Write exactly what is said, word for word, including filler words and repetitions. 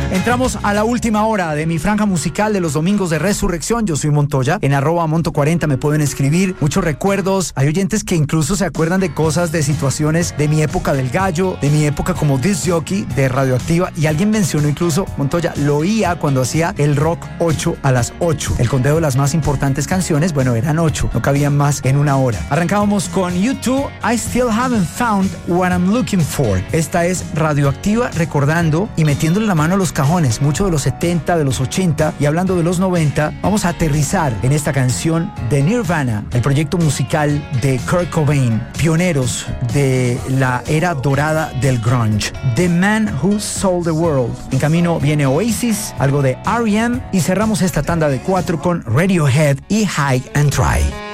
Entramos a la última hora de mi franja musical de los domingos de Resurrección. Yo soy Montoya. En arroba Monto cuarenta me pueden escribir muchos recuerdos. Hay oyentes que incluso se acuerdan de cosas, de situaciones de mi época del gallo, de mi época como disc jockey de Radioactiva. Y alguien mencionó incluso, Montoya, lo oía cuando hacía el rock ocho a las ocho. El conteo de las más importantes canciones, bueno, eran ocho. No cabían más en una hora. Arrancábamos con U dos, I Still Haven't Found What I'm Looking For. Esta es Radioactiva recordando y metiéndole la mano a los cajones, mucho de los setenta, de los ochenta, y hablando de los noventa, vamos a aterrizar en esta canción de Nirvana, el proyecto musical de Kurt Cobain, pioneros de la era dorada del grunge. The Man Who Sold the World. En camino viene Oasis, algo de R E M, y cerramos esta tanda de cuatro con Radiohead y High and Dry.